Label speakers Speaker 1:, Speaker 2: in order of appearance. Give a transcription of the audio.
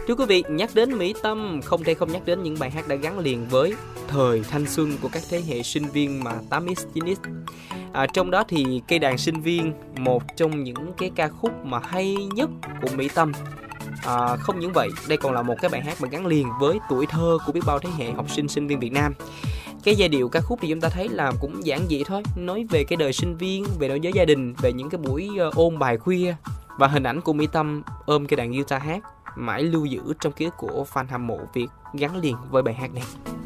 Speaker 1: Thưa quý vị, nhắc đến Mỹ Tâm, không thể không nhắc đến những bài hát đã gắn liền với thời thanh xuân của các thế hệ sinh viên mà 8X, 9X. Trong đó thì Cây đàn sinh viên, một trong những cái ca khúc mà hay nhất của Mỹ Tâm. Không những vậy, đây còn là một cái bài hát mà gắn liền với tuổi thơ của biết bao thế hệ học sinh sinh viên Việt Nam. Cái giai điệu ca khúc thì chúng ta thấy là cũng giản dị thôi, nói về cái đời sinh viên, về nỗi nhớ gia đình, về những cái buổi ôn bài khuya, và hình ảnh của Mỹ Tâm ôm cây đàn guitar hát mãi lưu giữ trong ký ức của fan hâm mộ Việt gắn liền với bài hát này.